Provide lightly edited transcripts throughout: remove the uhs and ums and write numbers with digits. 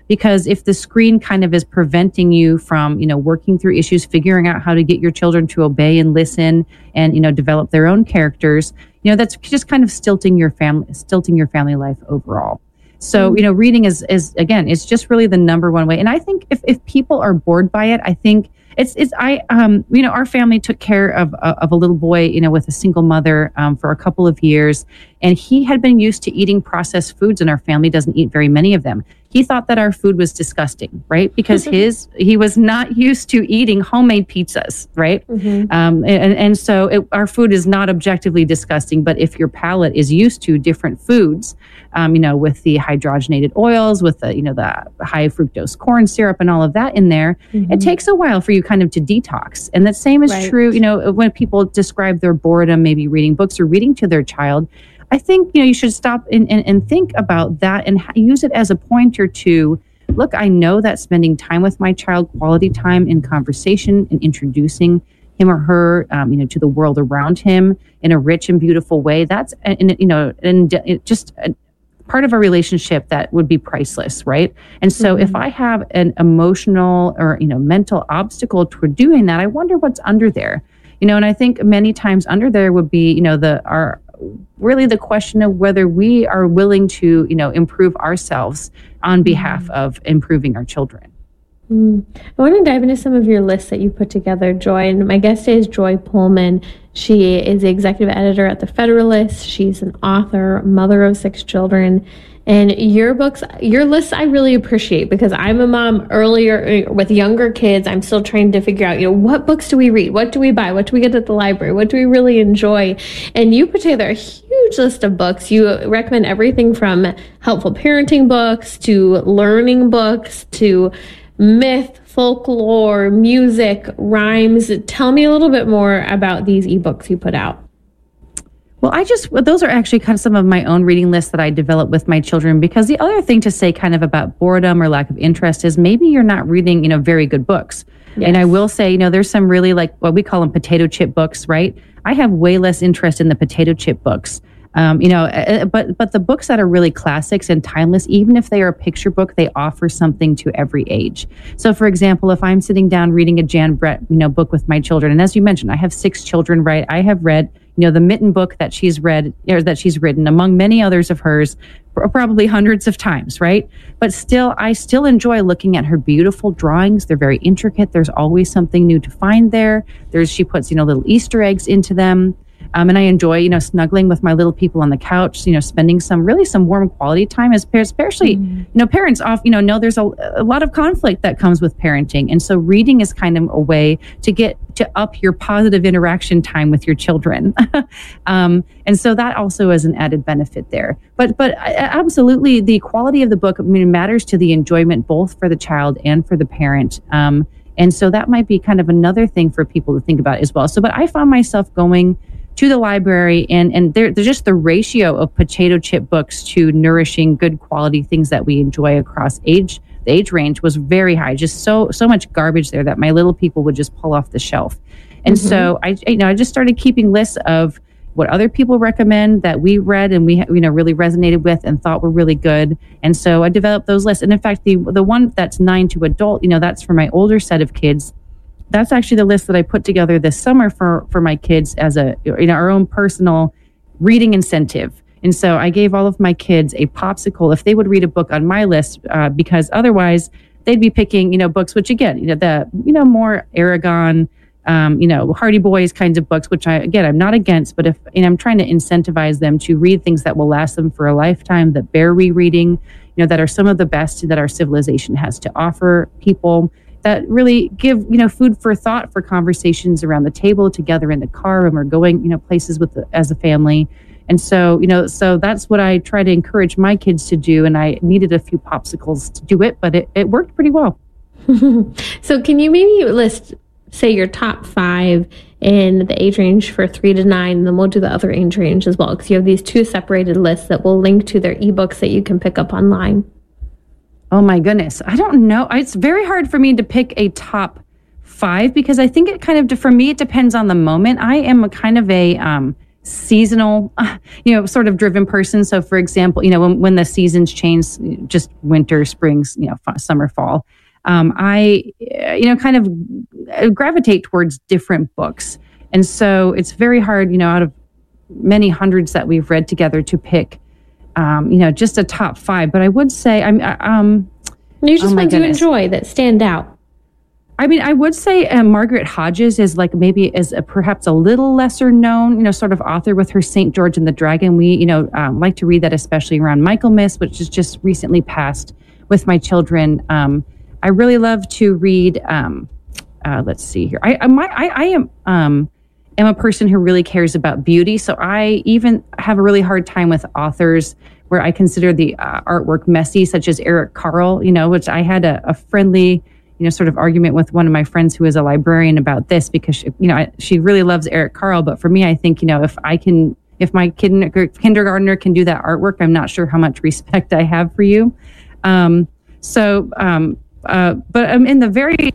Because if the screen kind of is preventing you from, working through issues, figuring out how to get your children to obey and listen and, develop their own characters, that's just kind of stilting your family life overall. So, reading is again, it's just really the number one way. And I think if people are bored by it, I think our family took care of a little boy, with a single mother for a couple of years, and he had been used to eating processed foods, and our family doesn't eat very many of them. He thought that our food was disgusting, right? Because he was not used to eating homemade pizzas, right? And so our food is not objectively disgusting, but if your palate is used to different foods, with the hydrogenated oils, with the high fructose corn syrup and all of that in there, it takes a while for you kind of to detox. And the same is true, when people describe their boredom, maybe reading books or reading to their child. I think, you should stop and think about that and use it as a pointer to, look, I know that spending time with my child, quality time in conversation and introducing him or her, to the world around him in a rich and beautiful way, that's, just a part of a relationship that would be priceless, right? And so if I have an emotional or, mental obstacle toward doing that, I wonder what's under there, and I think many times under there would be, really the question of whether we are willing to, improve ourselves on behalf of improving our children. I want to dive into some of your lists that you put together, Joy. And my guest is Joy Pullman. She is the executive editor at The Federalist. She's an author, mother of 6 children. And your lists I really appreciate, because I'm a mom earlier with younger kids. I'm still trying to figure out, what books do we read? What do we buy? What do we get at the library? What do we really enjoy? And you put together a huge list of books. You recommend everything from helpful parenting books to learning books to myth, folklore, music, rhymes. Tell me a little bit more about these ebooks you put out. Well, those are actually kind of some of my own reading lists that I developed with my children, because the other thing to say kind of about boredom or lack of interest is maybe you're not reading, very good books. Yes. And I will say, there's some really what we call them potato chip books, right? I have way less interest in the potato chip books. But the books that are really classics and timeless, even if they are a picture book, they offer something to every age. So, for example, if I'm sitting down reading a Jan Brett, book with my children, and as you mentioned, I have 6 children, right? I have read, the Mitten book that she's read, or that she's written, among many others of hers, probably hundreds of times, right? But I still enjoy looking at her beautiful drawings. They're very intricate. There's always something new to find there. She puts, little Easter eggs into them. And I enjoy, snuggling with my little people on the couch, spending some warm quality time as parents, especially, parents know there's a lot of conflict that comes with parenting. And so reading is kind of a way to get to up your positive interaction time with your children. And so that also is an added benefit there. But absolutely, the quality of the book matters to the enjoyment, both for the child and for the parent. And so that might be kind of another thing for people to think about as well. But I found myself going to the library, and there's just the ratio of potato chip books to nourishing, good quality things that we enjoy across the age range was very high. Just so much garbage there that my little people would just pull off the shelf. And so I just started keeping lists of what other people recommend that we read and we really resonated with and thought were really good. And so I developed those lists. And in fact, the one that's 9 to adult, that's for my older set of kids. That's actually the list that I put together this summer for my kids as our own personal reading incentive. And so I gave all of my kids a popsicle if they would read a book on my list, because otherwise they'd be picking, books, which again, more Aragon, Hardy Boys kinds of books, which I'm not against, but if I'm trying to incentivize them to read things that will last them for a lifetime, that bear rereading, that are some of the best that our civilization has to offer people, that really give, food for thought for conversations around the table, together in the car when we're going, places as a family. And so, so that's what I try to encourage my kids to do. And I needed a few popsicles to do it, but it worked pretty well. So can you maybe say your top 5 in the age range for 3 to 9, and then we'll do the other age range as well, because you have these 2 separated lists that will link to their ebooks that you can pick up online. Oh my goodness. I don't know. It's very hard for me to pick a top 5 because I think it kind of, for me, it depends on the moment. I am a kind of a seasonal, sort of driven person. So for example, when the seasons change, just winter, spring, summer, fall, I, kind of gravitate towards different books. And so it's very hard, out of many hundreds that we've read together to pick, just a top 5. But I would say, you just ones you enjoy that stand out. I mean, I would say Margaret Hodges is perhaps a little lesser known, sort of author with her St. George and the Dragon. We, like to read that, especially around Michaelmas, which is just recently passed with my children. I really love to read. Let's see here. I am a person who really cares about beauty, so I even have a really hard time with authors where I consider the artwork messy, such as Eric Carle. Which I had a friendly, sort of argument with one of my friends who is a librarian about this, because she really loves Eric Carle. But for me, I think, if my kindergartner can do that artwork, I'm not sure how much respect I have for you. But in the very,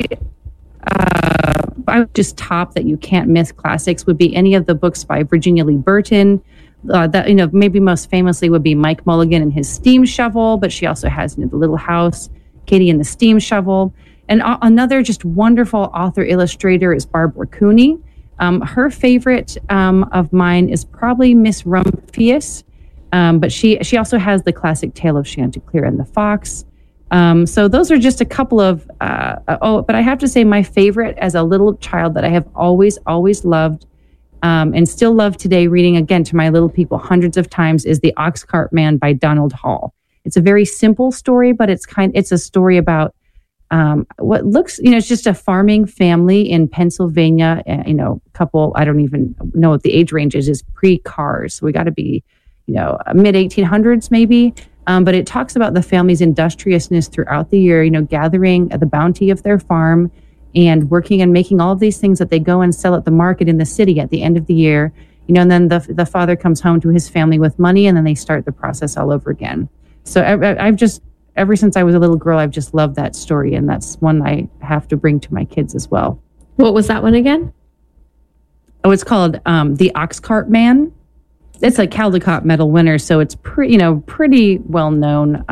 I would just top that you can't miss classics would be any of the books by Virginia Lee Burton. That, maybe most famously would be Mike Mulligan and his Steam Shovel, but she also has The Little House, Katie and the Steam Shovel. And another just wonderful author-illustrator is Barbara Cooney. Her favorite of mine is probably Miss Rumphius, but she also has the classic Tale of Chanticleer and the Fox. So those are just a couple of, but I have to say my favorite as a little child that I have always loved and still love today, reading again to my little people hundreds of times, is The Oxcart Man by Donald Hall. It's a very simple story, but it's a story about what looks, it's just a farming family in Pennsylvania, couple, I don't even know what the age range is pre-cars. So we got to be, mid 1800s maybe. But it talks about the family's industriousness throughout the year, gathering the bounty of their farm and working and making all of these things that they go and sell at the market in the city at the end of the year, and then the father comes home to his family with money, and then they start the process all over again. So I've just, ever since I was a little girl, I've just loved that story, and that's one I have to bring to my kids as well. What was that one again? Oh, it's called The Oxcart Man. It's a Caldecott Medal winner, so it's pretty well known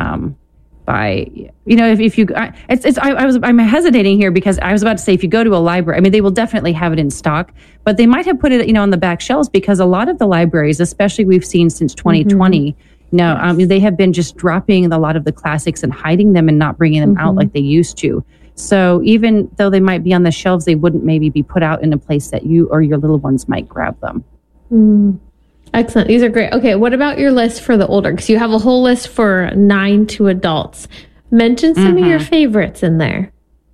by, if you, I'm hesitating here because I was about to say, if you go to a library, I mean, they will definitely have it in stock, but they might have put it, on the back shelves, because a lot of the libraries, especially we've seen since 2020, they have been just dropping a lot of the classics and hiding them and not bringing them out like they used to. So even though they might be on the shelves, they wouldn't maybe be put out in a place that you or your little ones might grab them. Excellent. These are great. Okay, what about your list for the older? Because you have a whole list for 9 to adults. Mention some of your favorites in there.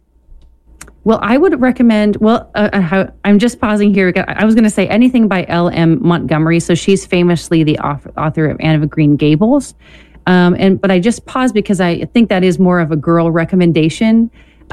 Well, I would recommend, I'm just pausing here. I was going to say anything by L.M. Montgomery. So she's famously the author of Anne of Green Gables. But I just paused because I think that is more of a girl recommendation.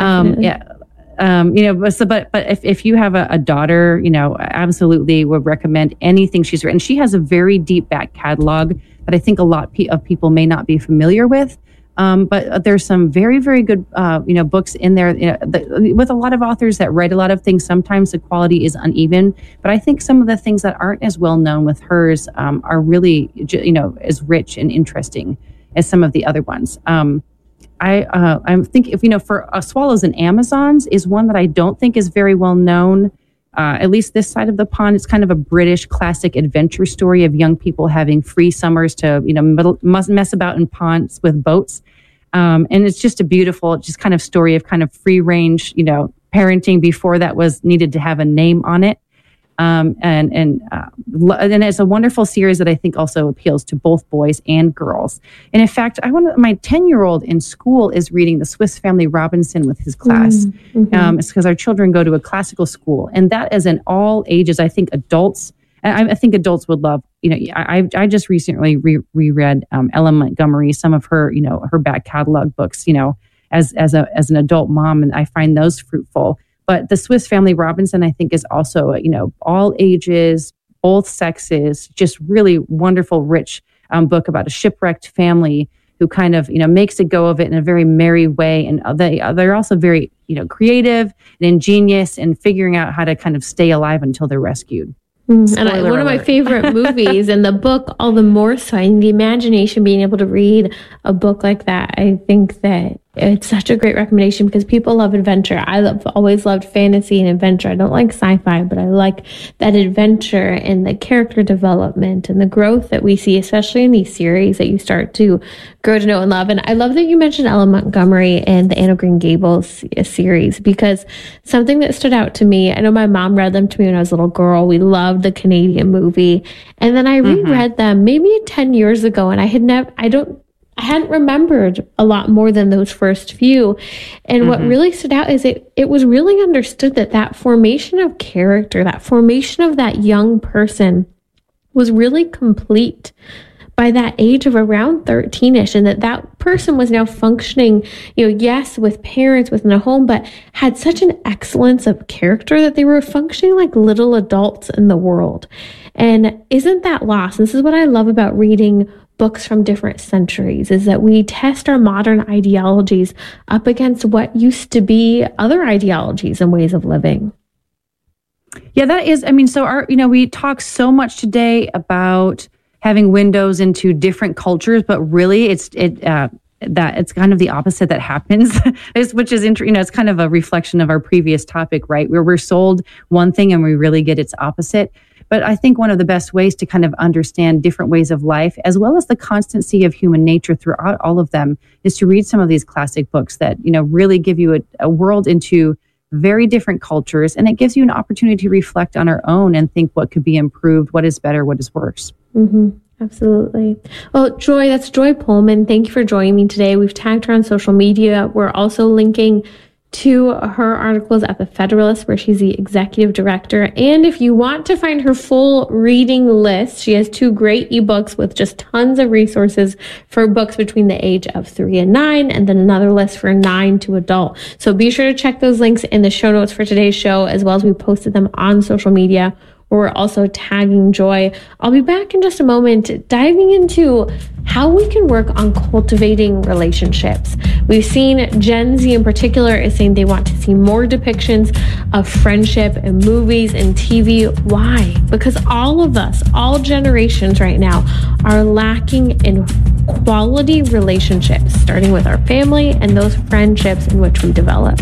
But if you have a daughter, absolutely would recommend anything she's written. She has a very deep back catalog that I think a lot of people may not be familiar with. But there's some very, very good, books in there with a lot of authors that write a lot of things. Sometimes the quality is uneven, but I think some of the things that aren't as well known with hers are really, as rich and interesting as some of the other ones. I'm thinking, for Swallows and Amazons is one that I don't think is very well known, at least this side of the pond. It's kind of a British classic adventure story of young people having free summers to, mess about in ponds with boats. And it's just a beautiful, just kind of story of kind of free range, parenting before that was needed to have a name on it. And it's a wonderful series that I think also appeals to both boys and girls. And in fact, my 10-year-old in school is reading The Swiss Family Robinson with his class. It's because our children go to a classical school, and that is in all ages. I think adults, and I think adults would love. I just recently reread Ella Montgomery, some of her, her back catalog books, as an adult mom, and I find those fruitful. But The Swiss Family Robinson, I think, is also, all ages, both sexes, just really wonderful, rich book about a shipwrecked family who kind of, makes a go of it in a very merry way. And they're also very, creative and ingenious in figuring out how to kind of stay alive until they're rescued. And one of my favorite movies, and the book all the more so. And the imagination, being able to read a book like that, I think that it's such a great recommendation because people love adventure. Always loved fantasy and adventure. I don't like sci-fi, but I like that adventure and the character development and the growth that we see, especially in these series that you start to grow to know and love. And I love that you mentioned Ella Montgomery and the Anne of Green Gables series, because something that stood out to me, I know my mom read them to me when I was a little girl. We loved the Canadian movie. And then I reread them maybe 10 years ago, and I hadn't remembered a lot more than those first few. And what really stood out is it was really understood that formation of character, that formation of that young person was really complete by that age of around 13-ish, and that person was now functioning, yes, with parents within a home, but had such an excellence of character that they were functioning like little adults in the world. And isn't that lost? This is what I love about reading books from different centuries, is that we test our modern ideologies up against what used to be other ideologies and ways of living. Yeah, that is, so we talk so much today about having windows into different cultures, but really it's kind of the opposite that happens, which is it's kind of a reflection of our previous topic, right? Where we're sold one thing and we really get its opposite. But I think one of the best ways to kind of understand different ways of life, as well as the constancy of human nature throughout all of them, is to read some of these classic books that, really give you a world into very different cultures. And it gives you an opportunity to reflect on our own and think what could be improved, what is better, what is worse. Absolutely. Well, Joy, that's Joy Pullman. Thank you for joining me today. We've tagged her on social media. We're also linking to her articles at The Federalist, where she's the executive director. And if you want to find her full reading list, she has 2 great ebooks with just tons of resources for books between the age of 3 and 9, and then another list for 9 to adult. So be sure to check those links in the show notes for today's show, as well as we posted them on social media. We're also tagging Joy. I'll be back in just a moment, diving into how we can work on cultivating relationships. We've seen Gen Z in particular is saying they want to see more depictions of friendship in movies and TV. Why? Because all of us, all generations right now, are lacking in quality relationships, starting with our family and those friendships in which we develop.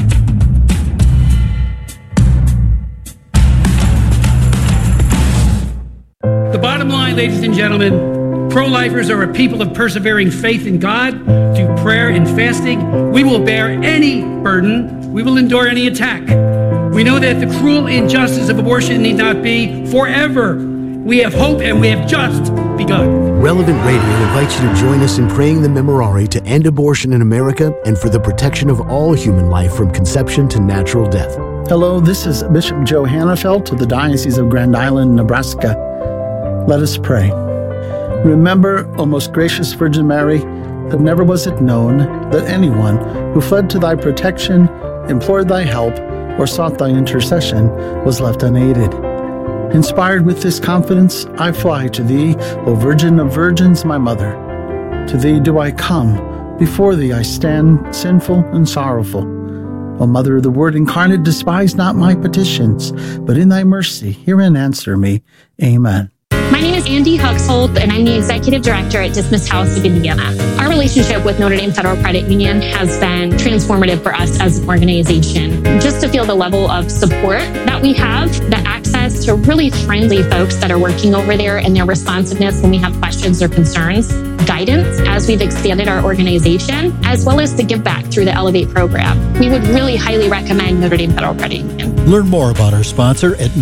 The bottom line, ladies and gentlemen, pro-lifers are a people of persevering faith in God through prayer and fasting. We will bear any burden. We will endure any attack. We know that the cruel injustice of abortion need not be forever. We have hope, and we have just begun. Relevant Radio invites you to join us in praying the Memorare to end abortion in America and for the protection of all human life from conception to natural death. Hello, this is Bishop Joe Hannafelt of the Diocese of Grand Island, Nebraska. Let us pray. Remember, O most gracious Virgin Mary, that never was it known that anyone who fled to thy protection, implored thy help, or sought thy intercession was left unaided. Inspired with this confidence, I fly to thee, O Virgin of Virgins, my Mother. To thee do I come, before thee I stand, sinful and sorrowful. O Mother of the Word incarnate, despise not my petitions, but in thy mercy hear and answer me. Amen. My name is Andy Huxhold, and I'm the Executive Director at Dismiss House of Indiana. Our relationship with Notre Dame Federal Credit Union has been transformative for us as an organization. Just to feel the level of support that we have, the access to really friendly folks that are working over there, and their responsiveness when we have questions or concerns, guidance as we've expanded our organization, as well as the give back through the Elevate program. We would really highly recommend Notre Dame Federal Credit Union. Learn more about our sponsor at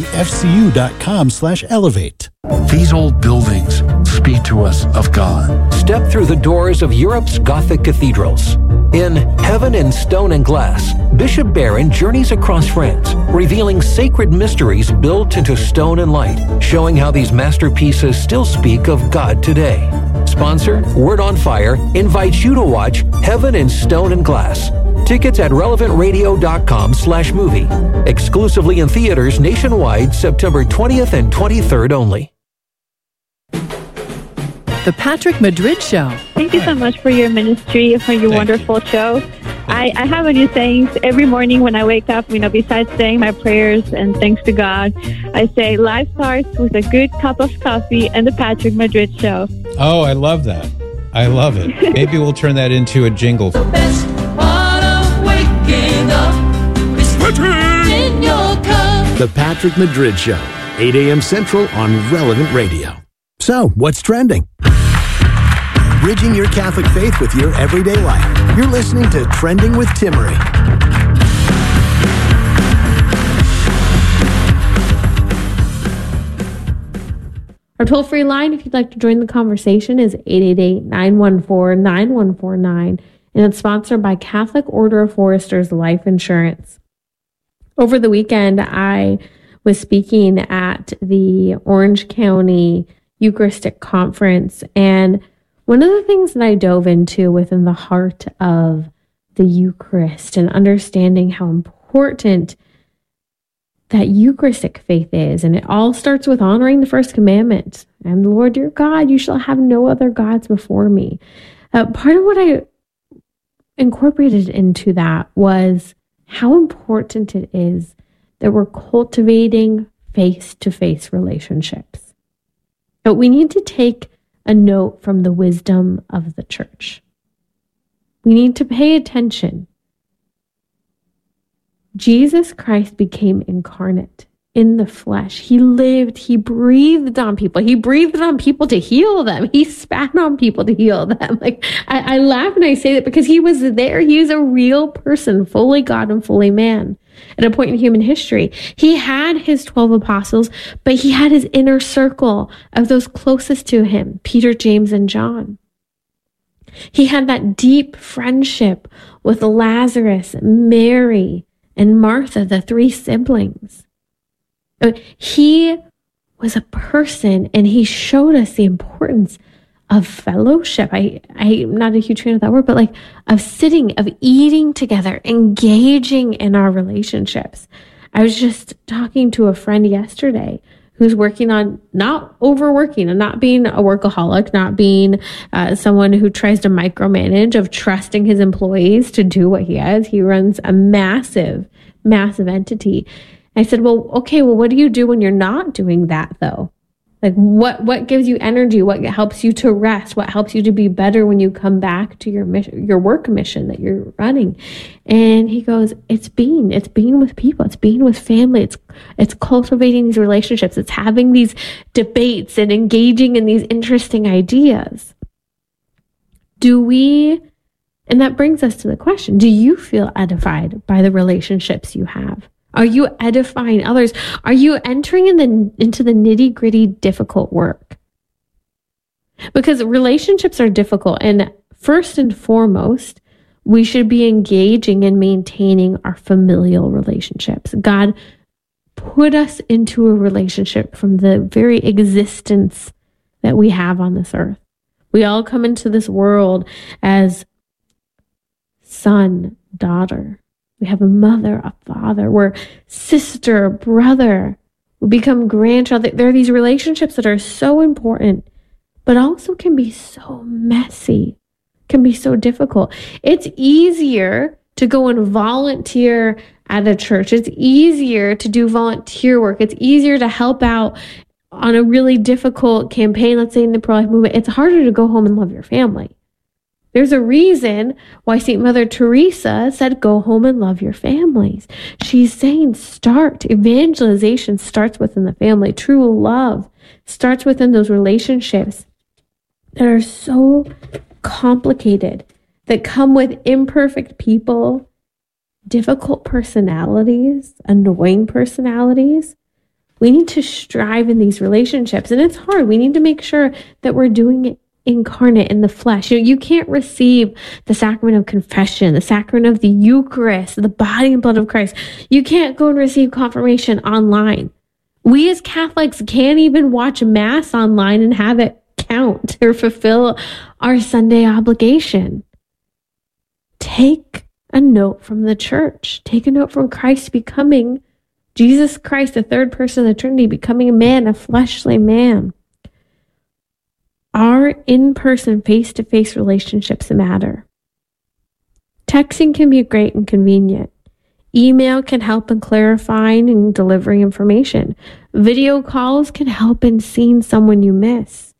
NotreDameFCU.com/elevate. These old buildings speak to us of God. Step through the doors of Europe's Gothic cathedrals. In Heaven in Stone and Glass, Bishop Barron journeys across France, revealing sacred mysteries built into stone and light, showing how these masterpieces still speak of God today. Sponsor, Word on Fire, invites you to watch Heaven in Stone and Glass. Tickets at relevantradio.com/movie. Exclusively in theaters nationwide, September 20th and 23rd only. The Patrick Madrid Show. Thank you so much for your ministry, for your wonderful show. I I have a new saying every morning when I wake up, besides saying my prayers and thanks to God, I say, life starts with a good cup of coffee and the Patrick Madrid Show. Oh, I love that. I love it. Maybe we'll turn that into a jingle. The best part of waking up is Patrick in your cup. The Patrick Madrid Show, 8 a.m. Central on Relevant Radio. So, what's trending? Bridging your Catholic faith with your everyday life. You're listening to Trending with Timmery. Our toll-free line, if you'd like to join the conversation, is 888-914-9149, and it's sponsored by Catholic Order of Foresters Life Insurance. Over the weekend, I was speaking at the Orange County Eucharistic Conference, and one of the things that I dove into within the heart of the Eucharist and understanding how important that Eucharistic faith is, and it all starts with honoring the first commandment. And the Lord your God, you shall have no other gods before me. Part of what I incorporated into that was how important it is that we're cultivating face-to-face relationships. But we need to take a note from the wisdom of the church. We need to pay attention. Jesus Christ became incarnate in the flesh. He lived, he breathed on people. He breathed on people to heal them. He spat on people to heal them. I laugh and I say that because he was there. He was a real person, fully God and fully man at a point in human history. He had his 12 apostles, but he had his inner circle of those closest to him, Peter, James, and John. He had that deep friendship with Lazarus, Mary, and Martha, the three siblings. He was a person, and he showed us the importance of fellowship. I'm not a huge fan of that word, but of sitting, of eating together, engaging in our relationships. I was just talking to a friend yesterday who's working on not overworking and not being a workaholic, not being someone who tries to micromanage, of trusting his employees to do what he has. He runs a massive entity. I said, well, what do you do when you're not doing that though? What gives you energy? What helps you to rest? What helps you to be better when you come back to your mission, your work mission that you're running? And he goes, it's being with people. It's being with family. It's cultivating these relationships. It's having these debates and engaging in these interesting ideas. And that brings us to the question, do you feel edified by the relationships you have? Are you edifying others? Are you entering into the nitty-gritty difficult work? Because relationships are difficult, and first and foremost, we should be engaging and maintaining our familial relationships. God put us into a relationship from the very existence that we have on this earth. We all come into this world as son, daughter. We have a mother, a father. We're sister, brother. We become grandchild. There are these relationships that are so important, but also can be so messy, can be so difficult. It's easier to go and volunteer at a church. It's easier to do volunteer work. It's easier to help out on a really difficult campaign, let's say in the pro-life movement. It's harder to go home and love your family. There's a reason why St. Mother Teresa said, go home and love your families. She's saying evangelization starts within the family. True love starts within those relationships that are so complicated, that come with imperfect people, difficult personalities, annoying personalities. We need to strive in these relationships, and it's hard. We need to make sure that we're doing it incarnate in the flesh. You can't receive the sacrament of confession, the sacrament of the Eucharist, the body and blood of Christ. You can't go and receive confirmation online. We as Catholics can't even watch Mass online and have it count or fulfill our Sunday obligation. Take a note from the church. Take a note from Christ becoming Jesus Christ, the third person of the Trinity, becoming a man, a fleshly man. Our in-person, face-to-face relationships matter. Texting can be great and convenient. Email can help in clarifying and delivering information. Video calls can help in seeing someone you miss.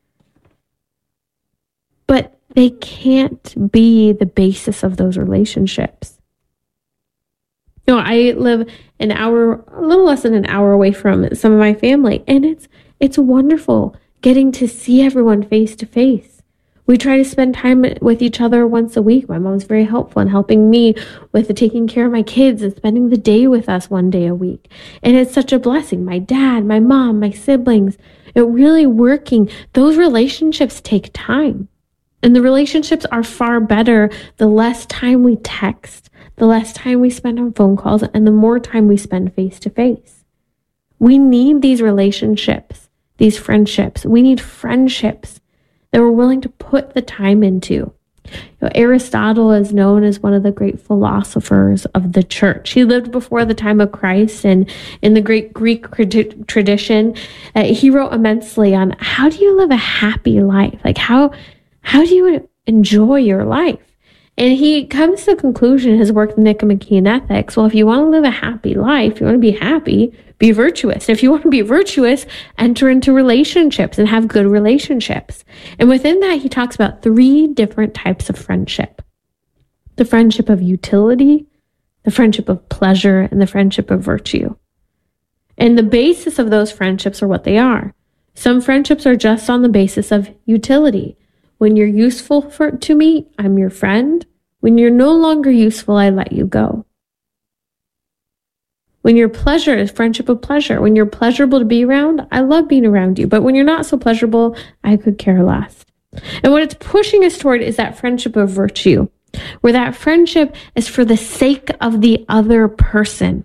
But they can't be the basis of those relationships. You know, I live a little less than an hour away from some of my family, and it's wonderful getting to see everyone face to face. We try to spend time with each other once a week. My mom's very helpful in helping me with taking care of my kids and spending the day with us one day a week. And it's such a blessing. My dad, my mom, my siblings, it really working. Those relationships take time. And the relationships are far better the less time we text, the less time we spend on phone calls, and the more time we spend face to face. We need these relationships, these friendships. We need friendships that we're willing to put the time into. You know, Aristotle is known as one of the great philosophers of the church. He lived before the time of Christ, and in the great Greek tradition, he wrote immensely on how do you live a happy life? Like how do you enjoy your life? And he comes to the conclusion in his work, Nicomachean and Ethics, well, if you want to live a happy life, you want to be happy, be virtuous. If you want to be virtuous, enter into relationships and have good relationships. And within that, he talks about 3 different types of friendship. The friendship of utility, the friendship of pleasure, and the friendship of virtue. And the basis of those friendships are what they are. Some friendships are just on the basis of utility. When you're useful to me, I'm your friend. When you're no longer useful, I let you go. When your pleasure is friendship of pleasure. When you're pleasurable to be around, I love being around you. But when you're not so pleasurable, I could care less. And what it's pushing us toward is that friendship of virtue, where that friendship is for the sake of the other person.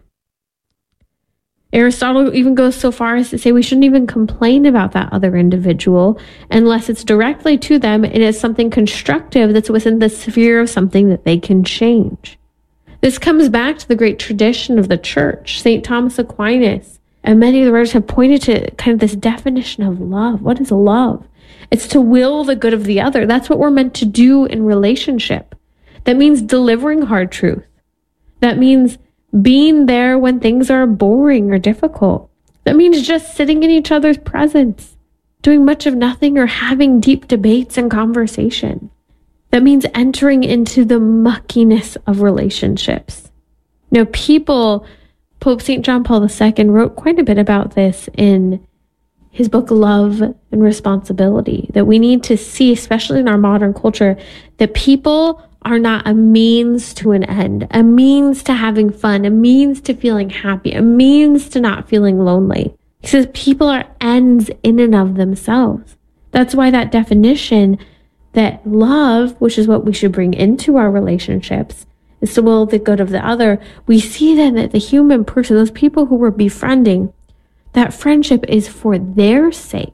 Aristotle even goes so far as to say we shouldn't even complain about that other individual unless it's directly to them and it's something constructive that's within the sphere of something that they can change. This comes back to the great tradition of the church. St. Thomas Aquinas and many of the writers have pointed to kind of this definition of love. What is love? It's to will the good of the other. That's what we're meant to do in relationship. That means delivering hard truth. That means being there when things are boring or difficult. That means just sitting in each other's presence, doing much of nothing or having deep debates and conversation. That means entering into the muckiness of relationships. You know, Pope St. John Paul II wrote quite a bit about this in his book, Love and Responsibility, that we need to see, especially in our modern culture, that people are not a means to an end, a means to having fun, a means to feeling happy, a means to not feeling lonely. He says people are ends in and of themselves. That's why that definition that love, which is what we should bring into our relationships, is to will the good of the other. We see then that the human person, those people who we're befriending, that friendship is for their sake.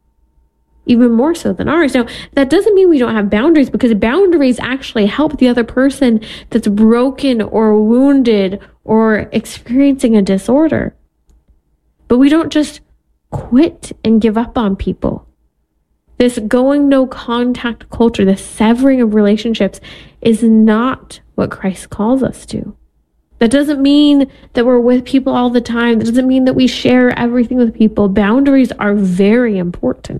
Even more so than ours. Now, that doesn't mean we don't have boundaries, because boundaries actually help the other person that's broken or wounded or experiencing a disorder. But we don't just quit and give up on people. This going no contact culture, this severing of relationships, is not what Christ calls us to. That doesn't mean that we're with people all the time. That doesn't mean that we share everything with people. Boundaries are very important.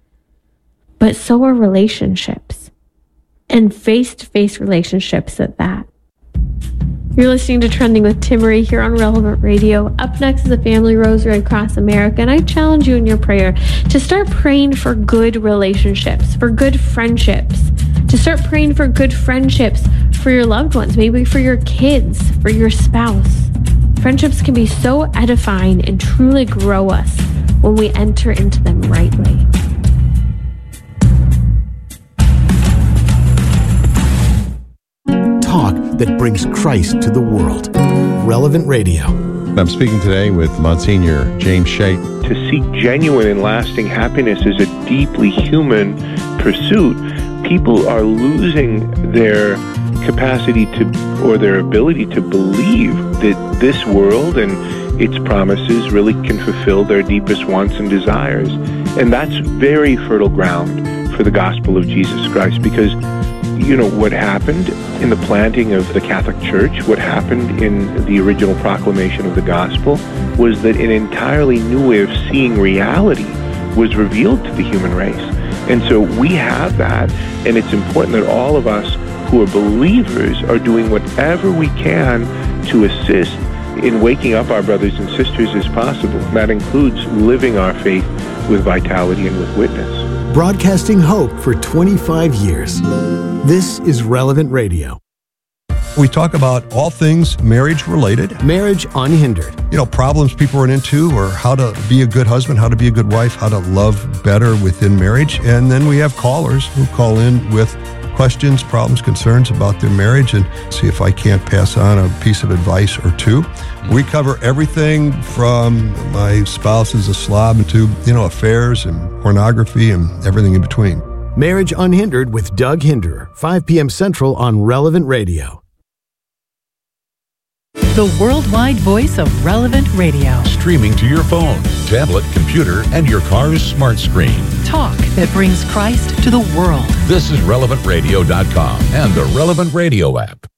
But so are relationships, and face-to-face relationships at that. You're listening to Trending with Timmerie here on Relevant Radio. Up next is the Family Rosary across America, and I challenge you in your prayer to start praying for good relationships, for good friendships, to start praying for good friendships for your loved ones, maybe for your kids, for your spouse. Friendships can be so edifying and truly grow us when we enter into them rightly. Talk that brings Christ to the world. Relevant Radio. I'm speaking today with Monsignor James Shate. To seek genuine and lasting happiness is a deeply human pursuit. People are losing their capacity to, or their ability to believe that this world and its promises really can fulfill their deepest wants and desires. And that's very fertile ground for the gospel of Jesus Christ, because what happened in the planting of the Catholic Church, what happened in the original proclamation of the gospel, was that an entirely new way of seeing reality was revealed to the human race. And so we have that, and it's important that all of us who are believers are doing whatever we can to assist in waking up our brothers and sisters as possible. That includes living our faith with vitality and with witness. Broadcasting hope for 25 years. This is Relevant Radio. We talk about all things marriage related. Marriage Unhindered. Problems people run into, or how to be a good husband, how to be a good wife, how to love better within marriage. And then we have callers who call in with questions, problems, concerns about their marriage, and see if I can't pass on a piece of advice or two. We cover everything from my spouse is a slob to, affairs and pornography and everything in between. Marriage Unhindered with Doug Hinderer, 5 p.m. Central on Relevant Radio. The worldwide voice of Relevant Radio. Streaming to your phone, tablet, computer, and your car's smart screen. Talk that brings Christ to the world. This is RelevantRadio.com and the Relevant Radio app.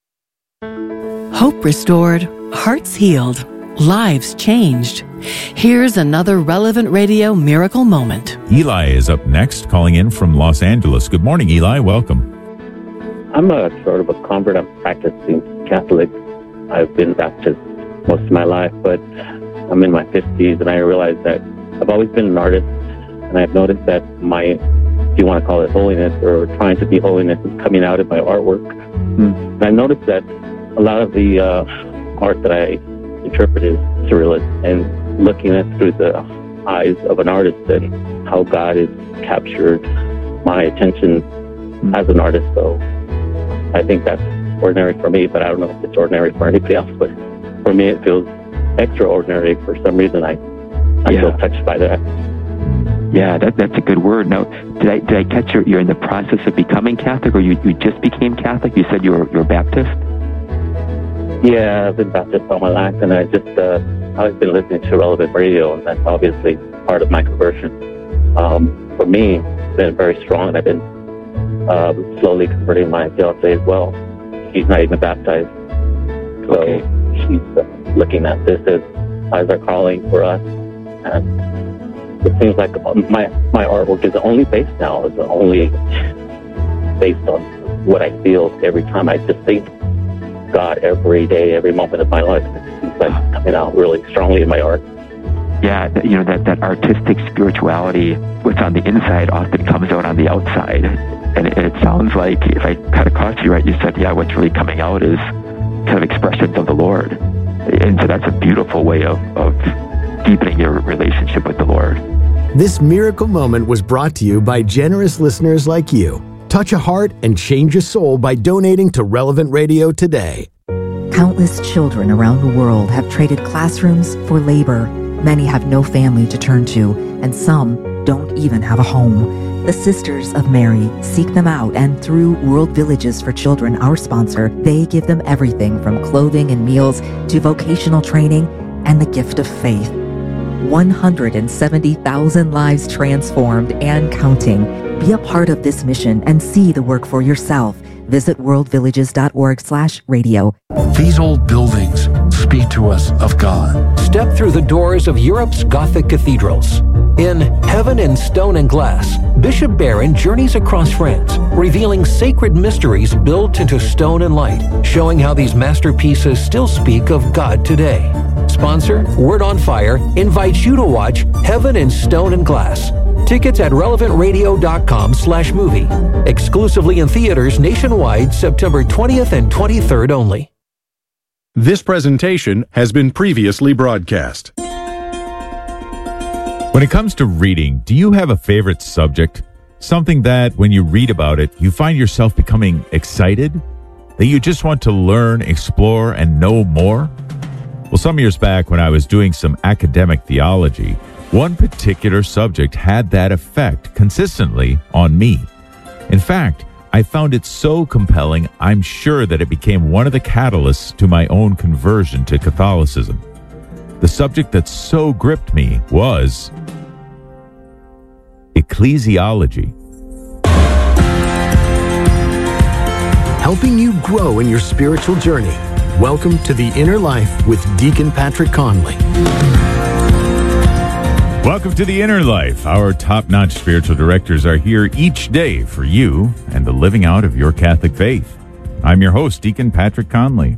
Hope restored, hearts healed, lives changed. Here's another Relevant Radio miracle moment. Eli is up next, calling in from Los Angeles. Good morning, Eli. Welcome. I'm a sort of a convert. I'm practicing Catholic. I've been Baptist most of my life, but I'm in my 50s, and I realize that I've always been an artist, and I've noticed that my, if you want to call it holiness or trying to be holiness, is coming out in my artwork. And I noticed that a lot of the art that I interpret is surrealist, and looking at through the eyes of an artist and how God has captured my attention as an artist. So I think that's ordinary for me, but I don't know if it's ordinary for anybody else. But for me, it feels extraordinary. For some reason, I feel touched by that. Yeah, that's a good word. Now, did I catch you're in the process of becoming Catholic, or you just became Catholic? You said you're Baptist? Yeah, I've been Baptist all my life, and I've been listening to Relevant Radio, and that's obviously part of my conversion. For me, it's been very strong, and I've been slowly converting my fiancée as well. She's not even baptized. So she's looking at this as our calling for us. And it seems like my artwork is only based now, is only based on what I feel every time I just think God every day, every moment of my life. It seems like it's coming out really strongly in my art. Yeah, that artistic spirituality, what's on the inside often comes out on the outside. And it sounds like, if I kind of caught you right, you said, what's really coming out is kind of expressions of the Lord. And so that's a beautiful way of deepening your relationship with the Lord. This miracle moment was brought to you by generous listeners like you. Touch a heart and change a soul by donating to Relevant Radio today. Countless children around the world have traded classrooms for labor. Many have no family to turn to, and some don't even have a home. The Sisters of Mary seek them out, and through World Villages for Children, our sponsor, they give them everything from clothing and meals to vocational training and the gift of faith. 170,000 lives transformed and counting. Be a part of this mission and see the work for yourself. Visit worldvillages.org/radio. These old buildings speak to us of God. Step through the doors of Europe's Gothic cathedrals. In Heaven in Stone and Glass, Bishop Barron journeys across France, revealing sacred mysteries built into stone and light, showing how these masterpieces still speak of God today. Sponsor, Word on Fire, invites you to watch Heaven in Stone and Glass. Tickets at relevantradio.com/movie. Exclusively in theaters nationwide, September 20th and 23rd only. This presentation has been previously broadcast. When it comes to reading, do you have a favorite subject? Something that, when you read about it, you find yourself becoming excited? That you just want to learn, explore, and know more? Well, some years back when I was doing some academic theology, one particular subject had that effect consistently on me. In fact, I found it so compelling, I'm sure that it became one of the catalysts to my own conversion to Catholicism. The subject that so gripped me was ecclesiology. helping you grow in your spiritual journey. Welcome to The Inner Life with Deacon Patrick Conley. Welcome to The Inner Life. Our top-notch spiritual directors are here each day for you and the living out of your Catholic faith. I'm your host, Deacon Patrick Conley.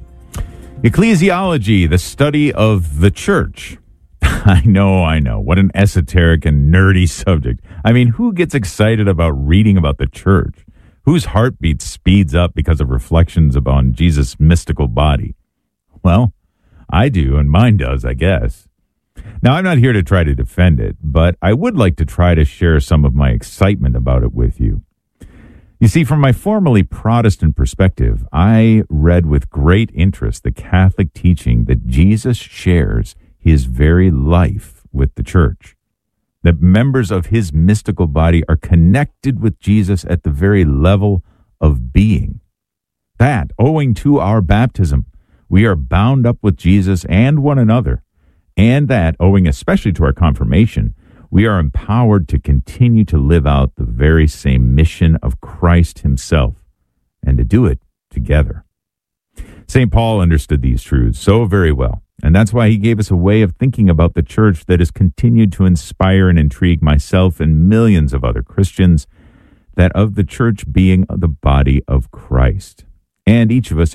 Ecclesiology, the study of the church. I know. What an esoteric and nerdy subject. I mean, who gets excited about reading about the church? Whose heartbeat speeds up because of reflections upon Jesus' mystical body? Well, I do, and mine does, I guess. Now, I'm not here to try to defend it, but I would like to try to share some of my excitement about it with you. You see, from my formerly Protestant perspective, I read with great interest the Catholic teaching that Jesus shares his very life with the church, that members of his mystical body are connected with Jesus at the very level of being. That, owing to our baptism, we are bound up with Jesus and one another, and that, owing especially to our confirmation, we are empowered to continue to live out the very same mission of Christ himself, and to do it together. St. Paul understood these truths so very well, and that's why he gave us a way of thinking about the church that has continued to inspire and intrigue myself and millions of other Christians, that of the church being the body of Christ, and each of us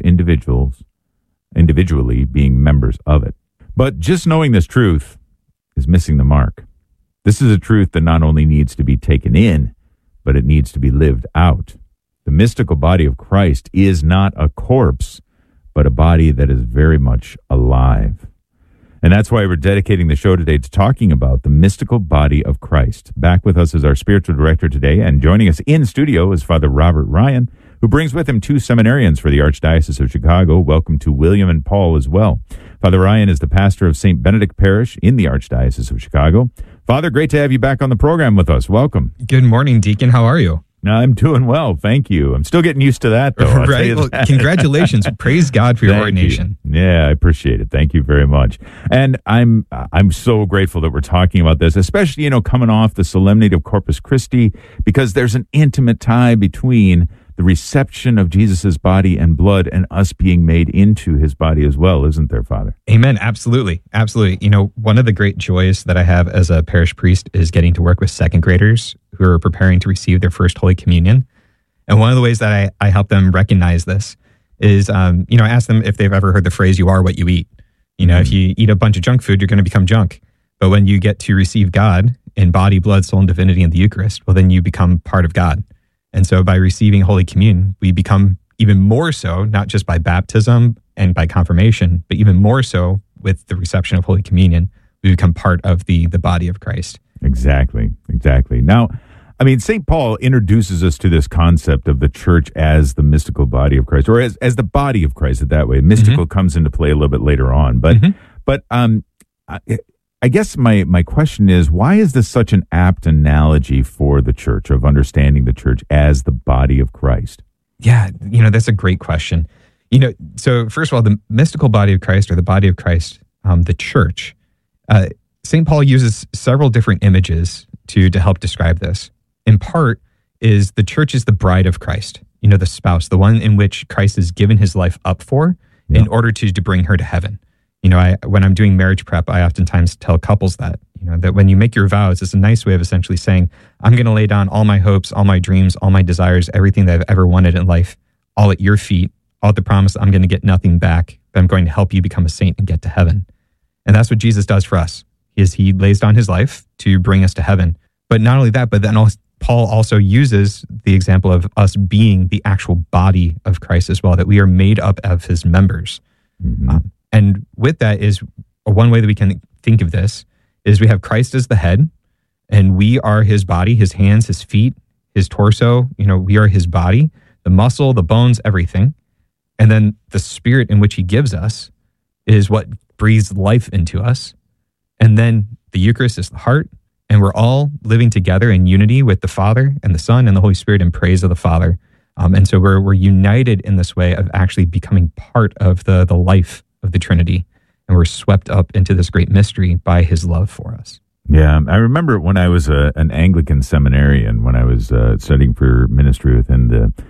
individually being members of it. But just knowing this truth is missing the mark. This is a truth that not only needs to be taken in, but it needs to be lived out. The mystical body of Christ is not a corpse, but a body that is very much alive. And that's why we're dedicating the show today to talking about the mystical body of Christ. Back with us is our spiritual director today, and joining us in studio is Father Robert Ryan, who brings with him 2 seminarians for the Archdiocese of Chicago. Welcome to William and Paul as well. Father Ryan is the pastor of St. Benedict Parish in the Archdiocese of Chicago. Father, great to have you back on the program with us. Welcome. Good morning, Deacon. How are you? I'm doing well, thank you. I'm still getting used to that, though. Right? Well, congratulations. Praise God for your ordination. Yeah, I appreciate it. Thank you very much. And I'm so grateful that we're talking about this, especially, coming off the Solemnity of Corpus Christi, because there's an intimate tie between the reception of Jesus' body and blood and us being made into his body as well, isn't there, Father? Amen. Absolutely. Absolutely. One of the great joys that I have as a parish priest is getting to work with second graders who are preparing to receive their first Holy Communion. And one of the ways that I help them recognize this is, I ask them if they've ever heard the phrase, you are what you eat. If you eat a bunch of junk food, you're going to become junk. But when you get to receive God in body, blood, soul, and divinity in the Eucharist, well, then you become part of God. And so by receiving Holy Communion, we become even more so, not just by baptism and by confirmation, but even more so with the reception of Holy Communion, we become part of the body of Christ. Exactly. Now, St. Paul introduces us to this concept of the church as the mystical body of Christ, or as the body of Christ, that way. Mystical comes into play a little bit later on. But I guess my question is, why is this such an apt analogy for the church, of understanding the church as the body of Christ? Yeah, that's a great question. So first of all, the mystical body of Christ, or the body of Christ, the church, St. Paul uses several different images to help describe this. In part is the church is the bride of Christ, the spouse, the one in which Christ has given his life up for in order to bring her to heaven. When I'm doing marriage prep, I oftentimes tell couples that when you make your vows, it's a nice way of essentially saying, I'm going to lay down all my hopes, all my dreams, all my desires, everything that I've ever wanted in life, all at your feet, all at the promise I'm going to get nothing back, but I'm going to help you become a saint and get to heaven. And that's what Jesus does for us, is he lays down his life to bring us to heaven. But not only that, but then Paul also uses the example of us being the actual body of Christ as well, that we are made up of his members. And with that is one way that we can think of this is we have Christ as the head, and we are his body, his hands, his feet, his torso. We are his body, the muscle, the bones, everything. And then the spirit in which he gives us is what breathes life into us. And then the Eucharist is the heart, and we're all living together in unity with the Father and the Son and the Holy Spirit in praise of the Father. And so we're united in this way of actually becoming part of the life of the Trinity, and we're swept up into this great mystery by his love for us. Yeah, I remember when I was an Anglican seminarian, when I was studying for ministry within the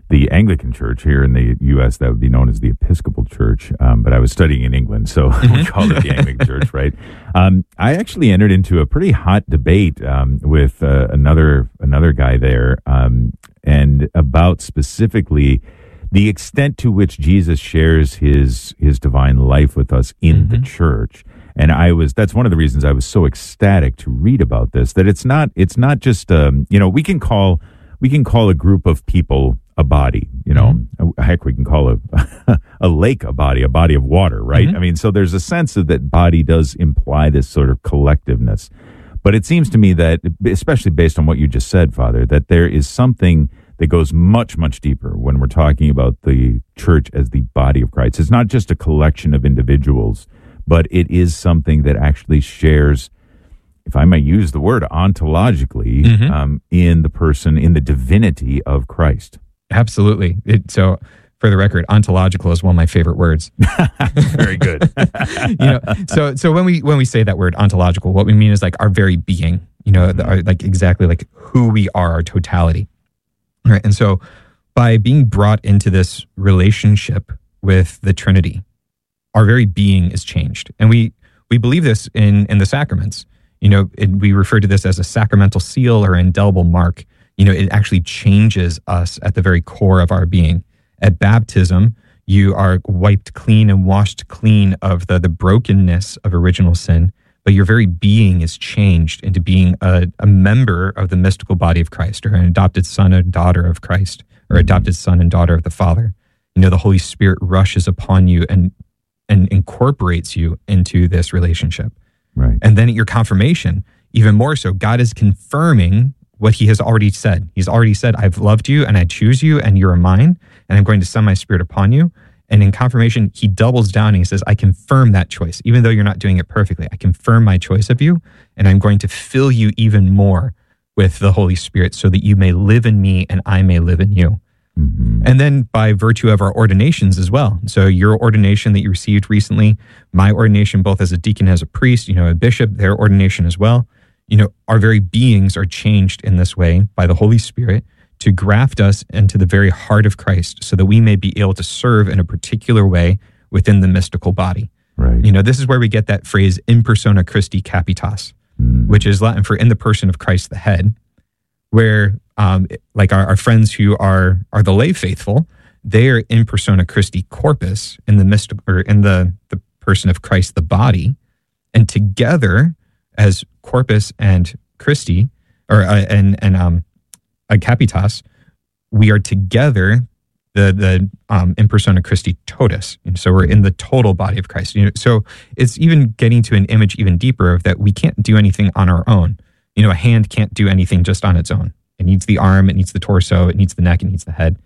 the Anglican Church here in the U.S. That would be known as the Episcopal Church, but I was studying in England, so we call it the Anglican Church, right? I actually entered into a pretty hot debate with another guy there, and about specifically the extent to which Jesus shares his divine life with us in the church. And that's one of the reasons I was so ecstatic to read about this, that it's not just, we can call a group of people a body, heck, we can call a lake a body of water, right? I mean, so there's a sense that body does imply this sort of collectiveness. But it seems to me that, especially based on what you just said, Father, that there is something that goes much, much deeper when we're talking about the church as the body of Christ. It's not just a collection of individuals, but it is something that actually shares, if I might use the word, ontologically, in the person, in the divinity of Christ. Absolutely. So, for the record, ontological is one of my favorite words. Very good. So when we say that word ontological, what we mean is like our very being. Like exactly like who we are, our totality. Right. And so, by being brought into this relationship with the Trinity, our very being is changed, and we believe this in the sacraments. We refer to this as a sacramental seal or indelible mark. It actually changes us at the very core of our being. At baptism, you are wiped clean and washed clean of the brokenness of original sin, but your very being is changed into being a member of the mystical body of Christ, or an adopted son and daughter of Christ, or adopted son and daughter of the Father. The Holy Spirit rushes upon you and incorporates you into this relationship. Right. And then at your confirmation, even more so, God is confirming what he has already said. He's already said, I've loved you and I choose you and you're mine, and I'm going to send my Spirit upon you. And in confirmation, he doubles down and he says, I confirm that choice. Even though you're not doing it perfectly, I confirm my choice of you, and I'm going to fill you even more with the Holy Spirit so that you may live in me and I may live in you. And then by virtue of our ordinations as well. So your ordination that you received recently, my ordination both as a deacon and as a priest, a bishop, their ordination as well. Our very beings are changed in this way by the Holy Spirit to graft us into the very heart of Christ so that we may be able to serve in a particular way within the mystical body. Right. This is where we get that phrase, in persona Christi capitas, which is Latin for in the person of Christ the head, where like our friends who are the lay faithful, they are in persona Christi corpus, in the mystic, or in the person of Christ the body, and together as corpus and Christi, or and capitas, we are together the in persona Christi totus, and so we're in the total body of Christ. So it's even getting to an image even deeper of that we can't do anything on our own. A hand can't do anything just on its own. It needs the arm, it needs the torso, it needs the neck, it needs the head.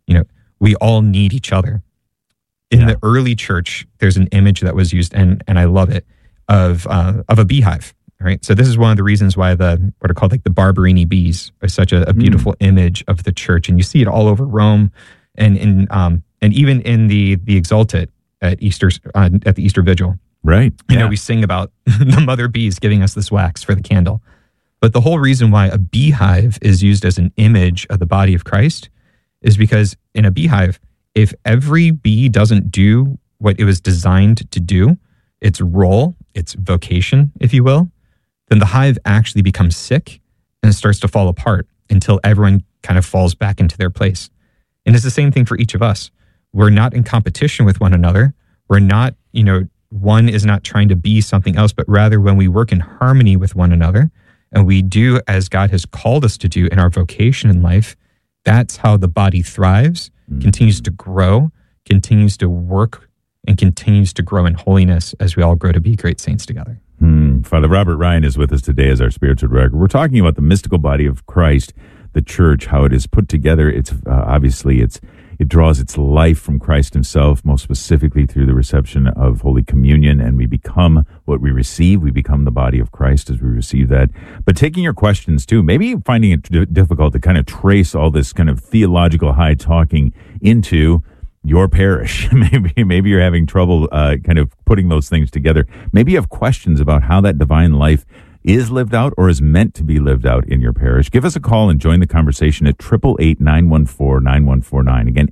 We all need each other. In the early church, there's an image that was used, and I love it, of a beehive. Right. So this is one of the reasons why what are called like the Barberini bees are such a beautiful image of the church. And you see it all over Rome, and even in the Exultet at Easter, at the Easter Vigil. Right. We sing about the mother bees giving us this wax for the candle. But the whole reason why a beehive is used as an image of the body of Christ is because in a beehive, if every bee doesn't do what it was designed to do, its role, its vocation, if you will, then the hive actually becomes sick and starts to fall apart until everyone kind of falls back into their place. And it's the same thing for each of us. We're not in competition with one another. We're not, one is not trying to be something else, but rather when we work in harmony with one another and we do as God has called us to do in our vocation in life, that's how the body thrives, continues to grow, continues to work, and continues to grow in holiness as we all grow to be great saints together. Father Robert Ryan is with us today as our spiritual director. We're talking about the mystical body of Christ, the church, how it is put together. It's obviously it draws its life from Christ himself, most specifically through the reception of Holy Communion, and we become what we receive. We become the body of Christ as we receive that. But taking your questions too, maybe finding it difficult to kind of trace all this kind of theological high talking into your parish. Maybe you're having trouble kind of putting those things together. Maybe you have questions about how that divine life is lived out or is meant to be lived out in your parish. Give us a call and join the conversation at 888-914-9149. Again,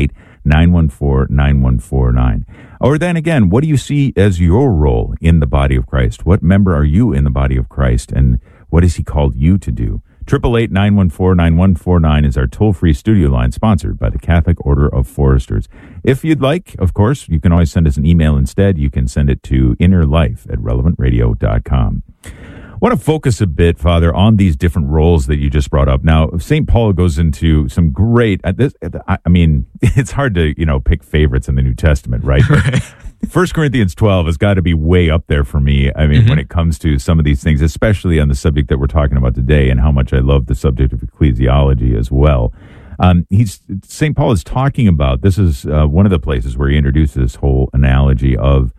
888-914-9149. Or then again, what do you see as your role in the body of Christ? What member are you in the body of Christ, and what has he called you to do? 888-914-9149 is our toll-free studio line, sponsored by the Catholic Order of Foresters. If you'd like, of course, you can always send us an email instead. You can send it to innerlife@relevantradio.com. I want to focus a bit, Father, on these different roles that you just brought up. Now, St. Paul goes into some great, it's hard to, pick favorites in the New Testament, right? 1 Corinthians 12 has got to be way up there for me. When it comes to some of these things, especially on the subject that we're talking about today, and how much I love the subject of ecclesiology as well. St. Paul is talking about, this is one of the places where he introduces this whole analogy of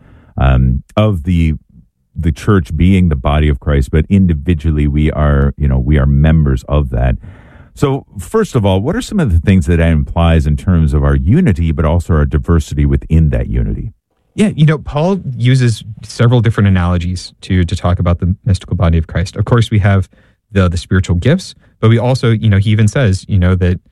the church being the body of Christ, but individually we are members of that. So first of all, what are some of the things that implies in terms of our unity, but also our diversity within that unity? Yeah, Paul uses several different analogies to talk about the mystical body of Christ. Of course, we have the spiritual gifts, but we also, he even says, that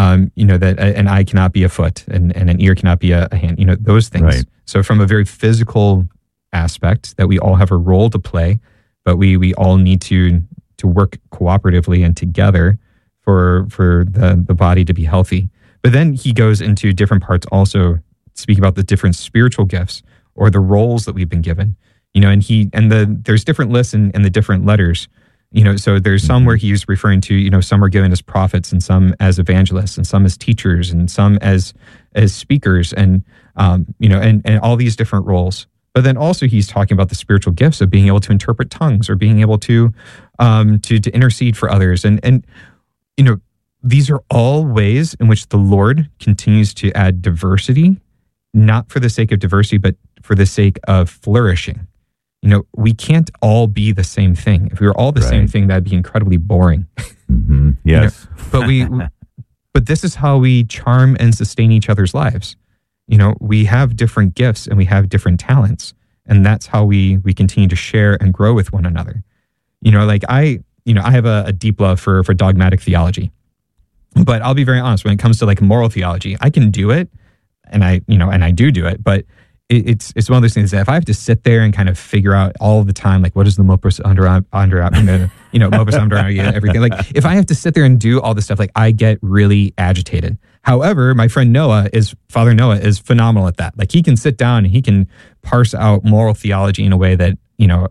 an eye cannot be a foot and an ear cannot be a hand, those things. Right. So from a very physical aspect, that we all have a role to play, but we all need to work cooperatively and together for the body to be healthy. But then he goes into different parts also, speak about the different spiritual gifts or the roles that we've been given, there's different lists in the different letters, so there's some where he's referring to, some are given as prophets and some as evangelists and some as teachers and some as speakers and all these different roles. But then also he's talking about the spiritual gifts of being able to interpret tongues or being able to intercede for others. And these are all ways in which the Lord continues to add diversity, not for the sake of diversity, but for the sake of flourishing. We can't all be the same thing. If we were all the same thing, that'd be incredibly boring. Mm-hmm. Yes. But this is how we charm and sustain each other's lives. We have different gifts and we have different talents, and that's how we continue to share and grow with one another. I have a deep love for dogmatic theology, but I'll be very honest, when it comes to like moral theology, I can do it. And I do it, but it's one of those things that if I have to sit there and kind of figure out all the time, like what is the modus operandi, modus operandi, everything. Like if I have to sit there and do all this stuff, like I get really agitated. However, my friend Father Noah is phenomenal at that. Like he can sit down and he can parse out moral theology in a way that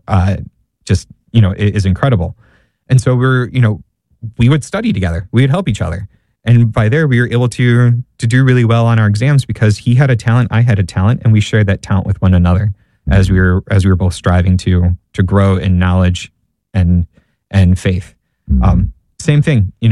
is incredible. And so we would study together, we would help each other. And by there, we were able to do really well on our exams because he had a talent, I had a talent, and we shared that talent with one another as we were both striving to grow in knowledge and faith. Same thing, in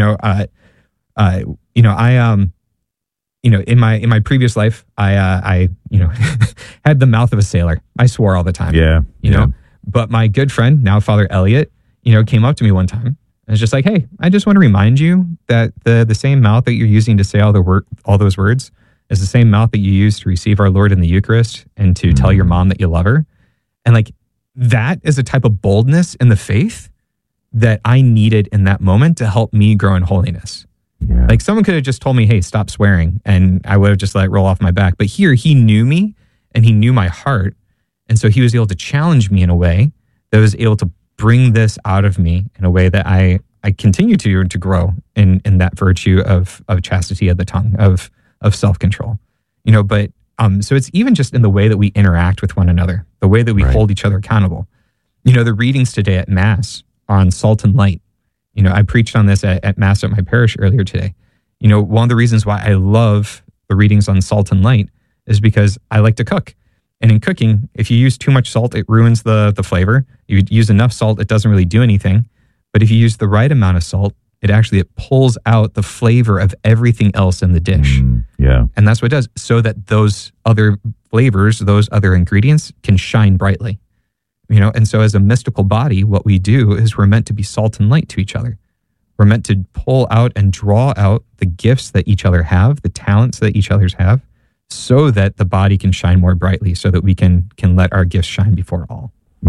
my previous life, I had the mouth of a sailor. I swore all the time. Yeah. But my good friend, now Father Elliot, came up to me one time. And it's just like, hey, I just want to remind you that the same mouth that you're using to say all those words is the same mouth that you use to receive our Lord in the Eucharist and to tell your mom that you love her. And like that is a type of boldness in the faith that I needed in that moment to help me grow in holiness. Yeah. Like someone could have just told me, hey, stop swearing, and I would have just let it roll off my back. But here he knew me and he knew my heart. And so he was able to challenge me in a way that was able to bring this out of me in a way that I continue to grow in that virtue of chastity of the tongue, of self-control, but so it's even just in the way that we interact with one another, the way that we hold each other accountable. The readings today at Mass on salt and light, I preached on this at Mass at my parish earlier today. One of the reasons why I love the readings on salt and light is because I like to cook. And in cooking, if you use too much salt, it ruins the flavor. You use enough salt, it doesn't really do anything. But if you use the right amount of salt, it pulls out the flavor of everything else in the dish. Yeah. And that's what it does, so that those other flavors, those other ingredients can shine brightly. And so as a mystical body, what we do is we're meant to be salt and light to each other. We're meant to pull out and draw out the gifts that each other have, the talents that each other's have, so that the body can shine more brightly, so that we can let our gifts shine before all. Wow.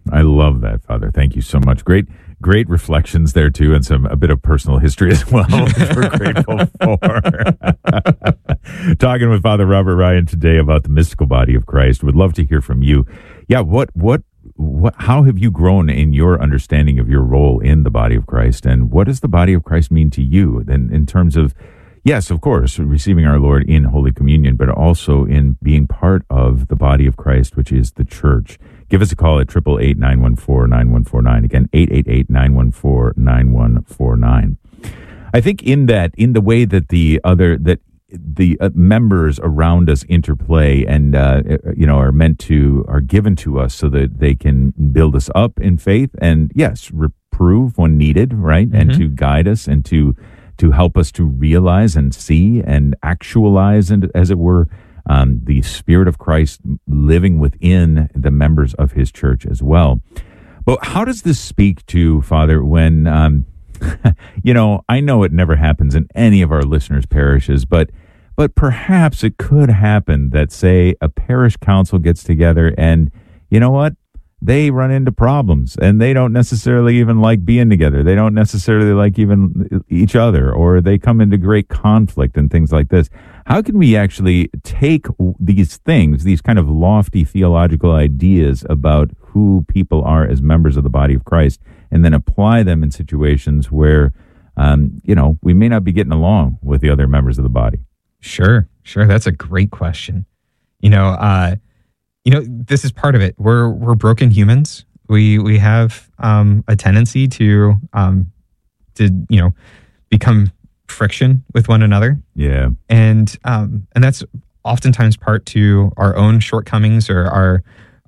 I love that, Father. Thank you so much. Great reflections there too, and a bit of personal history as well, which we're grateful for. Talking with Father Robert Ryan today about the mystical body of Christ. Would love to hear from you. Yeah, how have you grown in your understanding of your role in the body of Christ, and what does the body of Christ mean to you? Then, in terms of, yes, of course, receiving our Lord in Holy Communion, but also in being part of the body of Christ, which is the church. Give us a call at 888-914-9149. Again, 888-914-9149. I think in the way that the members around us interplay and are given to us so that they can build us up in faith and, yes, reprove when needed, right? Mm-hmm. And to guide us and to help us to realize and see and actualize, and as it were, the Spirit of Christ living within the members of His church as well. But how does this speak to, Father, when, I know it never happens in any of our listeners' parishes, but perhaps it could happen that, say, a parish council gets together and, you know what? They run into problems and they don't necessarily even like being together. They don't necessarily like even each other, or they come into great conflict and things like this. How can we actually take these things, these kind of lofty theological ideas about who people are as members of the body of Christ, and then apply them in situations where, we may not be getting along with the other members of the body? Sure. That's a great question. This is part of it. We're broken humans. We have a tendency to become friction with one another. Yeah. And that's oftentimes part to our own shortcomings or our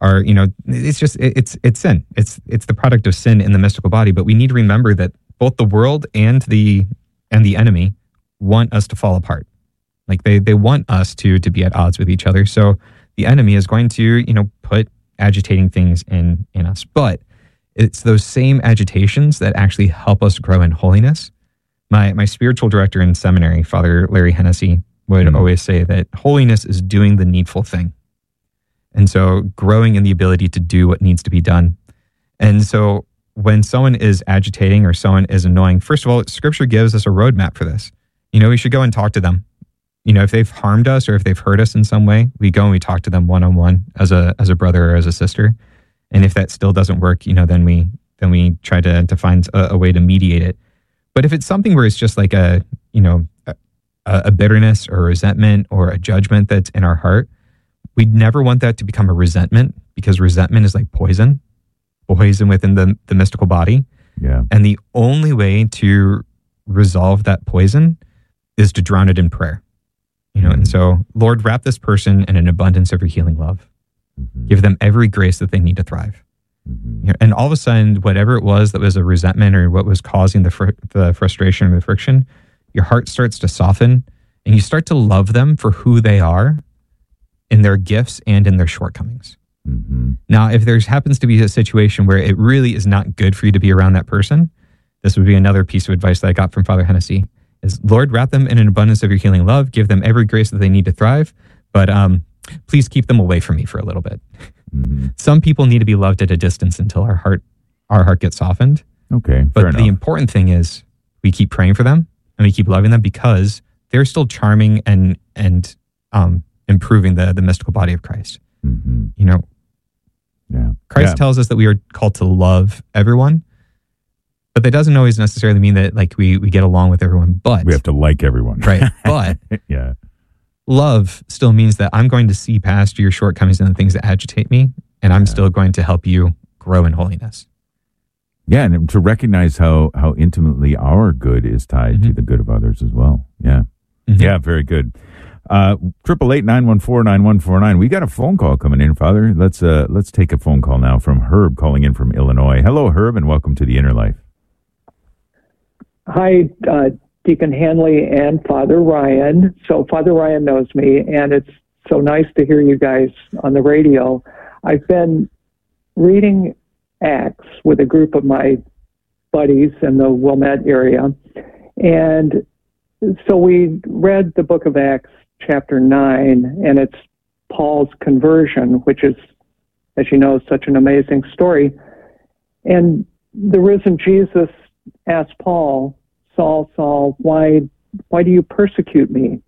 it's sin. It's the product of sin in the mystical body. But we need to remember that both the world and the enemy want us to fall apart. Like they want us to be at odds with each other. So the enemy is going to, put agitating things in us. But it's those same agitations that actually help us grow in holiness. My spiritual director in seminary, Father Larry Hennessy, would always say that holiness is doing the needful thing. And so growing in the ability to do what needs to be done. And so when someone is agitating or someone is annoying, first of all, Scripture gives us a roadmap for this. We should go and talk to them. If they've harmed us or if they've hurt us in some way, we go and we talk to them one-on-one as a brother or as a sister. And if that still doesn't work, then we try to find a way to mediate it. But if it's something where it's just like a bitterness or a resentment or a judgment that's in our heart, we'd never want that to become a resentment, because resentment is like poison within the mystical body. Yeah. And the only way to resolve that poison is to drown it in prayer. And so, Lord, wrap this person in an abundance of your healing love. Mm-hmm. Give them every grace that they need to thrive. Mm-hmm. And all of a sudden, whatever it was that was a resentment or what was causing the frustration or the friction, your heart starts to soften and you start to love them for who they are in their gifts and in their shortcomings. Mm-hmm. Now, if there happens to be a situation where it really is not good for you to be around that person, this would be another piece of advice that I got from Father Hennessy. Is, Lord, wrap them in an abundance of your healing love. Give them every grace that they need to thrive. But please keep them away from me for a little bit. Mm-hmm. Some people need to be loved at a distance until our heart gets softened. Okay, but the important thing is we keep praying for them and we keep loving them, because they're still charming and improving the mystical body of Christ. Mm-hmm. Christ tells us that we are called to love everyone. But that doesn't always necessarily mean that we get along with everyone, but we have to like everyone. Right. But yeah, love still means that I'm going to see past your shortcomings and the things that agitate me, and I'm still going to help you grow in holiness. Yeah, and to recognize how intimately our good is tied to the good of others as well. Yeah. Mm-hmm. Yeah, very good. 888-914-9149. We got a phone call coming in, Father. Let's take a phone call now from Herb calling in from Illinois. Hello, Herb, and welcome to the Inner Life. Hi, Deacon Hanley and Father Ryan. So Father Ryan knows me, and it's so nice to hear you guys on the radio. I've been reading Acts with a group of my buddies in the Wilmette area, and so we read the book of Acts, chapter 9, and it's Paul's conversion, which is, as you know, such an amazing story. And the risen Jesus asked Paul, Saul, Saul, why do you persecute me?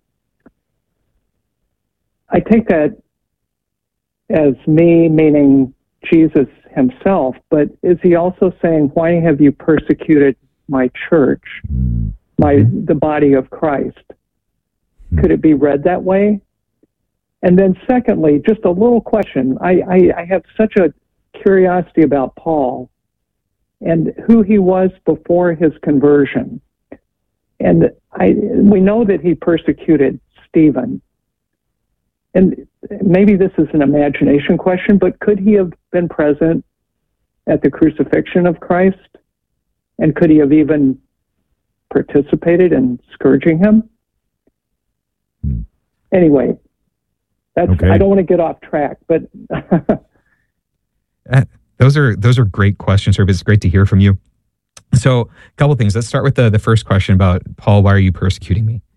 I take that as me, meaning Jesus himself, but is he also saying, why have you persecuted my church, the body of Christ? Could it be read that way? And then secondly, just a little question. I have such a curiosity about Paul and who he was before his conversion. And we know that he persecuted Stephen. And maybe this is an imagination question, but could he have been present at the crucifixion of Christ? And could he have even participated in scourging him? Anyway, that's okay. I don't want to get off track, but those are great questions, Herb. It's great to hear from you. So, a couple of things. Let's start with the first question about Paul. Why are you persecuting me?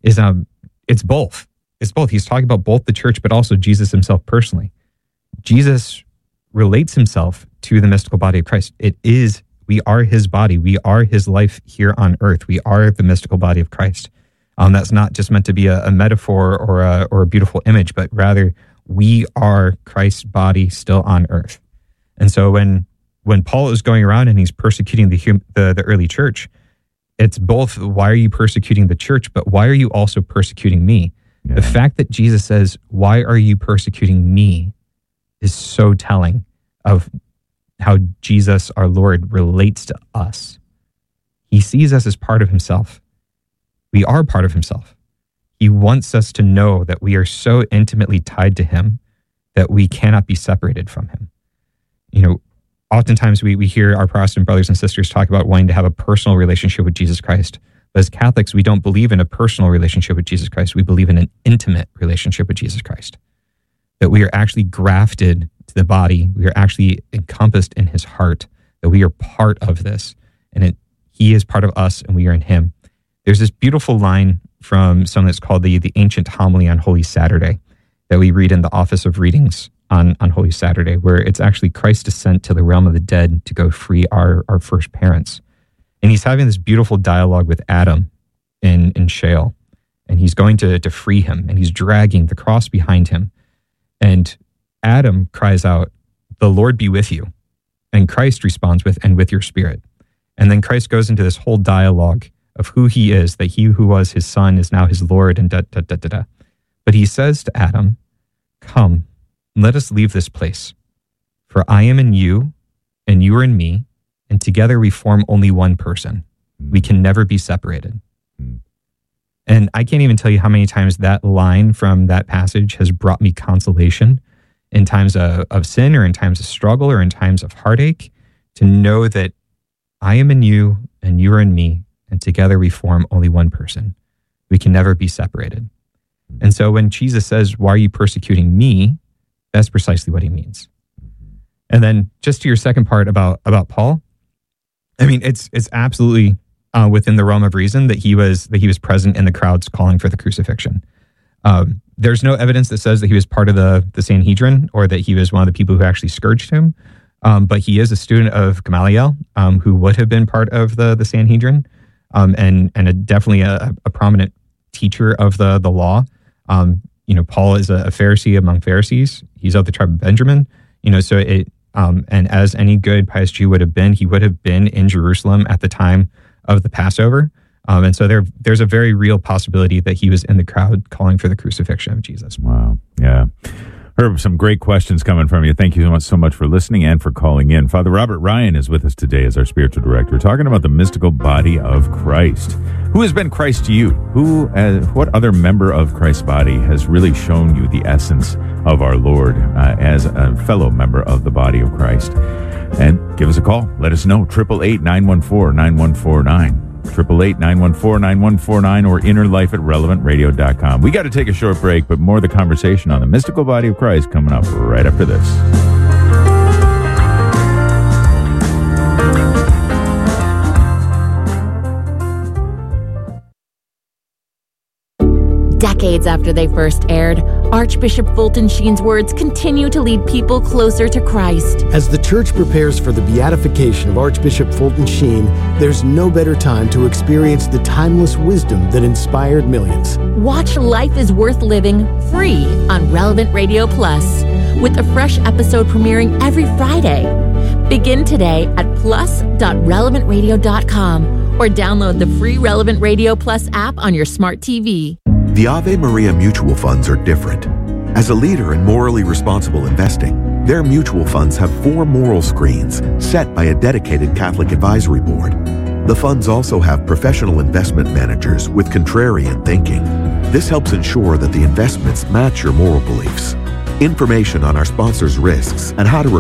It's both. It's both. He's talking about both the church, but also Jesus himself personally. Jesus relates himself to the mystical body of Christ. We are his body. We are his life here on earth. We are the mystical body of Christ. That's not just meant to be a metaphor or a beautiful image, but rather we are Christ's body still on earth. And so when Paul is going around and he's persecuting the early church, it's both, why are you persecuting the church, but why are you also persecuting me? Yeah. The fact that Jesus says, why are you persecuting me, is so telling of how Jesus, our Lord, relates to us. He sees us as part of himself. We are part of himself. He wants us to know that we are so intimately tied to him that we cannot be separated from him. You know, oftentimes we hear our Protestant brothers and sisters talk about wanting to have a personal relationship with Jesus Christ. But as Catholics, we don't believe in a personal relationship with Jesus Christ. We believe in an intimate relationship with Jesus Christ. That we are actually grafted to the body. We are actually encompassed in his heart. That we are part of this. And he is part of us and we are in him. There's this beautiful line from something that's called the Ancient Homily on Holy Saturday that we read in the Office of Readings on Holy Saturday, where it's actually Christ's descent to the realm of the dead to go free our first parents. And he's having this beautiful dialogue with Adam in Sheol. And he's going to free him. And he's dragging the cross behind him. And Adam cries out, "The Lord be with you." And Christ responds with, "And with your spirit." And then Christ goes into this whole dialogue of who he is, that he who was his son is now his Lord, and da-da-da-da-da. But he says to Adam, "Come, let us leave this place. For I am in you, and you are in me, and together we form only one person. We can never be separated." And I can't even tell you how many times that line from that passage has brought me consolation in times of sin or in times of struggle or in times of heartache, to know that I am in you and you are in me, and together we form only one person. We can never be separated. And so when Jesus says, "Why are you persecuting me?" that's precisely what he means. And then just to your second part about Paul, I mean, it's absolutely within the realm of reason that he was present in the crowds calling for the crucifixion. There's no evidence that says that he was part of the Sanhedrin or that he was one of the people who actually scourged him. But he is a student of Gamaliel, who would have been part of the Sanhedrin, and definitely a prominent teacher of the law. Paul is a Pharisee among Pharisees. He's of the tribe of Benjamin. And as any good pious Jew would have been, he would have been in Jerusalem at the time of the Passover. And so there's a very real possibility that he was in the crowd calling for the crucifixion of Jesus. Wow. Yeah. Herb, some great questions coming from you. Thank you so much for listening and for calling in. Father Robert Ryan is with us today as our spiritual director. We're talking about the mystical body of Christ. Who has been Christ to you? What other member of Christ's body has really shown you the essence of our Lord as a fellow member of the body of Christ? And give us a call. Let us know. 888-914-9149. 888-914-9149 or innerlife@relevantradio.com. We got to take a short break, but more of the conversation on the mystical body of Christ coming up right after this. Decades after they first aired, Archbishop Fulton Sheen's words continue to lead people closer to Christ. As the church prepares for the beatification of Archbishop Fulton Sheen, there's no better time to experience the timeless wisdom that inspired millions. Watch Life is Worth Living free on Relevant Radio Plus, with a fresh episode premiering every Friday. Begin today at plus.relevantradio.com or download the free Relevant Radio Plus app on your smart TV. The Ave Maria mutual funds are different. As a leader in morally responsible investing, their mutual funds have 4 moral screens set by a dedicated Catholic advisory board. The funds also have professional investment managers with contrarian thinking. This helps ensure that the investments match your moral beliefs. Information on our sponsors' risks and how to